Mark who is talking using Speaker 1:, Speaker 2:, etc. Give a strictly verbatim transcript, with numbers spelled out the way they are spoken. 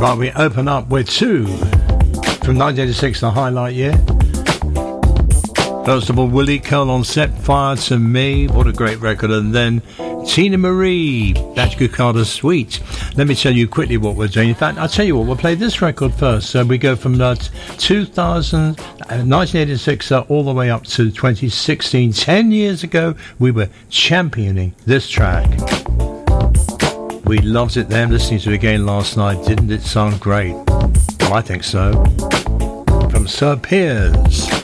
Speaker 1: Right, we open up with two from nineteen eighty-six, the highlight year. First of all, Willie Colon, Set Fire to Me. What a great record. And then Tina Marie, Batch Cucada Suite. Let me tell you quickly what we're doing. In fact, I'll tell you what, we'll play this record first. So we go from uh, two thousand, uh, nineteen eighty-six uh, all the way up to twenty sixteen. Ten years ago, we were championing this track. We loved it then, listening to it again last night. Didn't it sound great? Well, I think so. From Sir Piers.